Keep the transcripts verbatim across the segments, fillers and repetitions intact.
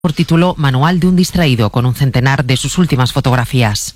por título Manual de un distraído, con un centenar de sus últimas fotografías.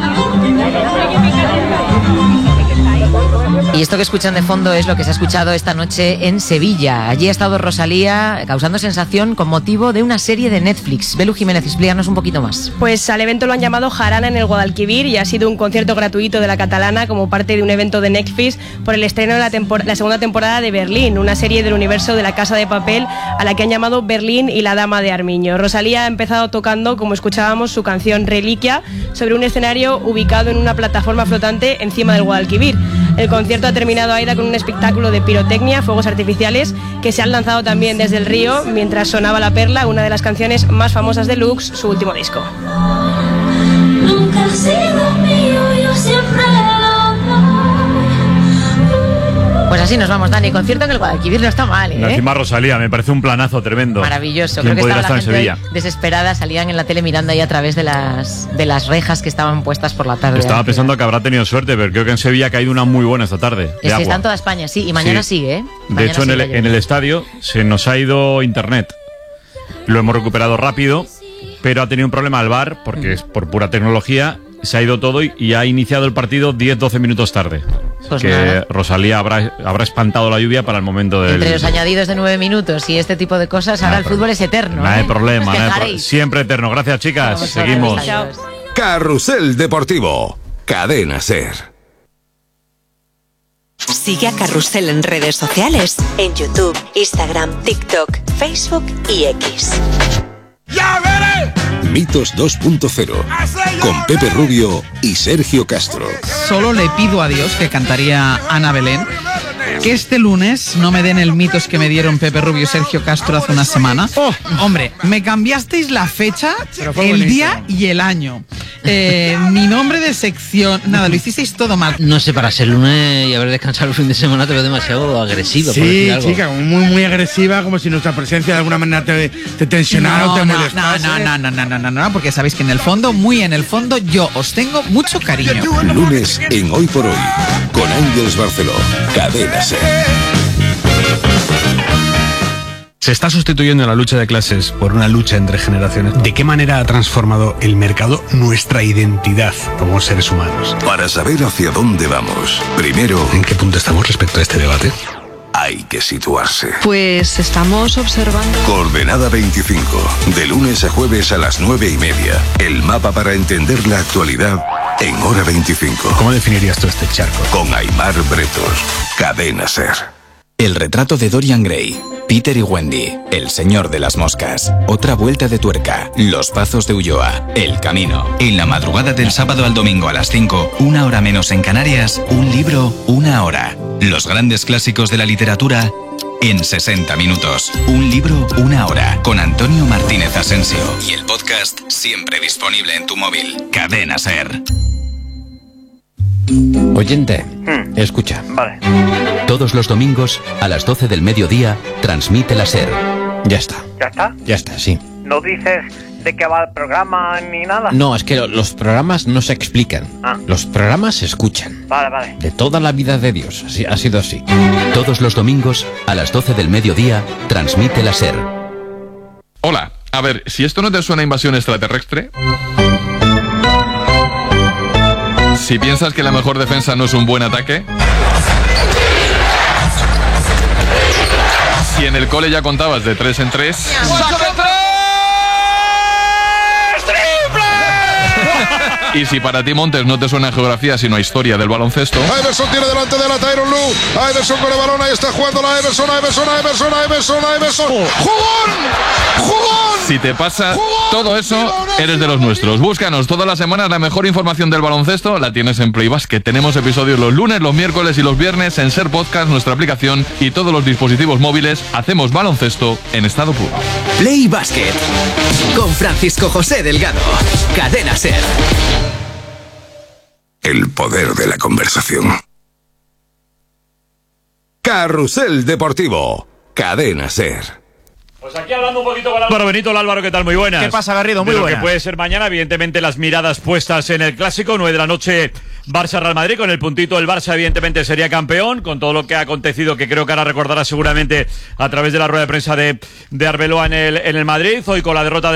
Y esto que escuchan de fondo es lo que se ha escuchado esta noche en Sevilla. Allí ha estado Rosalía causando sensación con motivo de una serie de Netflix. Belu Jiménez, explícanos un poquito más. Pues al evento lo han llamado Jarana en el Guadalquivir y ha sido un concierto gratuito de la catalana como parte de un evento de Netflix por el estreno de la, tempor- la segunda temporada de Berlín, una serie del universo de La Casa de Papel a la que han llamado Berlín y la Dama de Armiño. Rosalía ha empezado tocando, como escuchábamos, su canción Reliquia sobre un escenario ubicado en una plataforma flotante encima del Guadalquivir. El concierto ha terminado, Aida, con un espectáculo de pirotecnia, fuegos artificiales, que se han lanzado también desde el río mientras sonaba La Perla, una de las canciones más famosas de Lux, su último disco. Nunca has sido mío, yo siempre Pues así nos vamos, Dani. Concierto en el Guadalquivir no está mal, ¿eh? Encima Rosalía, me parece un planazo tremendo. Maravilloso. ¿Quién Creo que podría estaba la estar en gente Sevilla? desesperada, salían en la tele mirando ahí a través de las, de las rejas que estaban puestas por la tarde. Estaba pensando que habrá tenido suerte, pero creo que en Sevilla ha caído una muy buena esta tarde. De Es que agua. está en toda España, sí, y mañana Sí. sigue, ¿eh? De Mañana hecho, en el, sigue en el estadio se nos ha ido internet. Lo hemos recuperado rápido, pero ha tenido un problema al V A R, porque es por pura tecnología, se ha ido todo y, y ha iniciado el partido diez doce minutos tarde. Pues que nada. Rosalía habrá, habrá espantado la lluvia para el momento del... Entre los añadidos de nueve minutos y este tipo de cosas, ahora No hay el fútbol es eterno. No hay ¿eh? problema, Os no hay pro- quejaréis. siempre eterno. Gracias, chicas. Vamos, Seguimos. adiós. Carrusel Deportivo. Cadena SER. Sigue a Carrusel en redes sociales, en YouTube, Instagram, TikTok, Facebook y X. ¡Ya veré! Mitos dos punto cero. Con Pepe Rubio y Sergio Castro. Solo le pido a Dios, que cantaría Ana Belén, que este lunes no me den el mitos que me dieron Pepe Rubio y Sergio Castro hace una semana. Oh, hombre, me cambiasteis la fecha, el bonito. día y el año. Eh, mi nombre de sección, nada, lo hicisteis todo mal. No sé, para ser lunes y haber descansado el fin de semana te veo demasiado agresivo. por Sí, decir algo. chica, muy, muy agresiva, como si nuestra presencia de alguna manera te, te tensionara o No, te no, molestase. no, no, no, no, no, no, no, porque sabéis que en el fondo, muy en el fondo, yo os tengo mucho cariño. Lunes en Hoy por Hoy. Con Ángeles Barceló. Cadena SER. Se está sustituyendo la lucha de clases por una lucha entre generaciones. ¿De qué manera ha transformado el mercado nuestra identidad como seres humanos? Para saber hacia dónde vamos, primero, ¿En qué punto estamos respecto a este debate? hay que situarse. Pues estamos observando. Coordenada veinticinco. De lunes a jueves a las nueve y media. El mapa para entender la actualidad en hora veinticinco. ¿Cómo definirías tú este charco? Con Aimar Bretos. Cadena SER. El retrato de Dorian Gray, Peter y Wendy, El señor de las moscas, Otra vuelta de tuerca, Los pazos de Ulloa, El camino. En la madrugada del sábado al domingo a las cinco, una hora menos en Canarias, un libro, una hora. Los grandes clásicos de la literatura en sesenta minutos. Un libro, una hora. Con Antonio Martínez Asensio. Y el podcast siempre disponible en tu móvil. Cadena SER. Oyente, escucha. Vale. Todos los domingos, a las doce del mediodía, transmite la SER. Ya está. ¿Ya está? Ya está, sí. ¿No dices de qué va el programa ni nada? No, es que lo- los programas no se explican. Ah. Los programas se escuchan. Vale, vale. De toda la vida de Dios. Así, ha sido así. Todos los domingos, a las doce del mediodía, transmite la SER. Hola, a ver, si esto no te suena a invasión extraterrestre... Si piensas que la mejor defensa no es un buen ataque... Si en el cole ya contabas de tres en tres... Y si para ti, Montes, no te suena a geografía sino a historia del baloncesto... Iverson tiene delante de la Tyronn Lue. Iverson con el balón, ahí está jugando la Iverson, Iverson, Iverson, Iverson, Iverson. ¡Jugón! ¡Jugón! Si te pasa todo eso, eres de los nuestros. Búscanos todas las semanas la mejor información del baloncesto. La tienes en Play Basket. Tenemos episodios los lunes, los miércoles y los viernes en SER Podcast, nuestra aplicación y todos los dispositivos móviles. Hacemos baloncesto en estado puro. Play Basket con Francisco José Delgado. Cadena SER. El poder de la conversación. Carrusel Deportivo. Cadena SER. Pues aquí hablando un poquito con Álvaro Benito. Hola, Álvaro, ¿qué tal? Muy buenas. ¿Qué pasa, Garrido? Muy de lo buenas. que puede ser mañana, evidentemente, las miradas puestas en el Clásico, nueve de la noche, Barça-Real Madrid. Con el puntito, el Barça, evidentemente, sería campeón, con todo lo que ha acontecido, que creo que ahora recordará seguramente a través de la rueda de prensa de, de Arbeloa en el, en el Madrid. Hoy, con la derrota de